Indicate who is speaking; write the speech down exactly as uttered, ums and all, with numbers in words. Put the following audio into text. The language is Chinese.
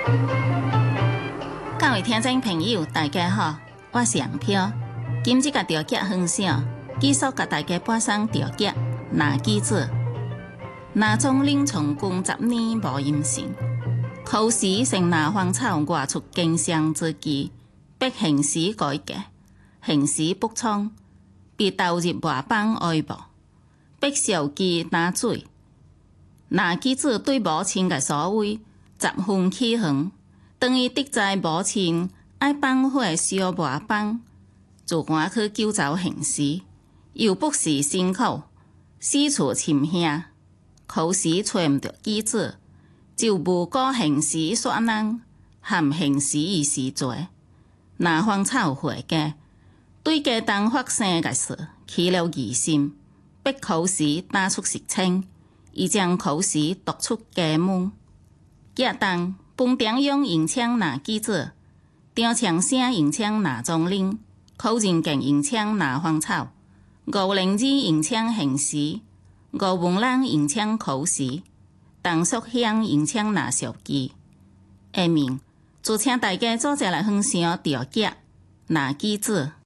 Speaker 1: 各位聽眾朋友，大家好，我是楊飄。今日個調節分享，繼續給大家播送調節拿機子。拿中領從軍十年無音訊，考試成拿荒草外出經商之機，逼行使改革，行使不聰，被投入外邦愛慕，逼受機拿水。拿機子對母親嘅所謂十分起恨，等於敵在母親愛放火燒外邦，自趕去救走行使，又不是辛苦，四處尋兄。考試找唔到機子，就無過行使說人，含行使而死罪。拿荒草回家，對家當發生嘅事起了疑心，逼考試打出實情，而將考試讀出家門。隔當本頂用迎槍拿機子，調槍聲迎槍拿中領，考人更迎槍拿荒草，五零二迎槍行使。五文人迎槍考試，當屬鄉迎槍拿手機。下面就請大家做一來分享調節拿機子。